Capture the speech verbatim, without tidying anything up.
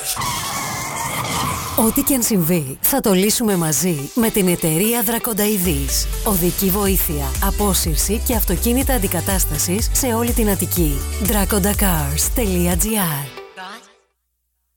Ό,τι και αν συμβεί, θα το λύσουμε μαζί με την εταιρεία Δρακονταειδής. Οδική βοήθεια, απόσυρση και αυτοκίνητα αντικατάστασης σε όλη την Αττική. Draconda Cars τελεία gr